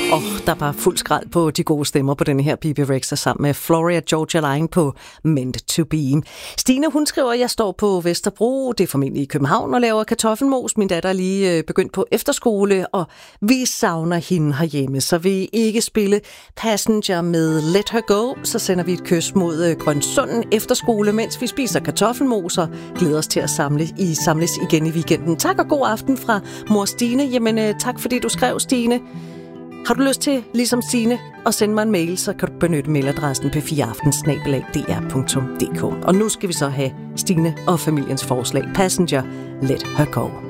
Der var fuld skrald på de gode stemmer på denne her Bebe Rexha sammen med Floria Georgia Line på Meant to Be. Stine, hun skriver, at jeg står på Vesterbro, det er formentlig i København, og laver kartoffelmos. Min datter er lige begyndt på efterskole, og vi savner hende herhjemme, så vi ikke spille Passenger med Let Her Go, så sender vi et kys mod Grønsunden Efterskole, mens vi spiser kartoffelmos og glæder os til at samles igen i weekenden. Tak og god aften fra mor Stine. Jamen tak fordi du skrev, Stine. Har du lyst til, ligesom Stine, at sende mig en mail, så kan du benytte mailadressen p4aften@dr.dk. Og nu skal vi så have Stine og familiens forslag. Passenger, Let Her Go.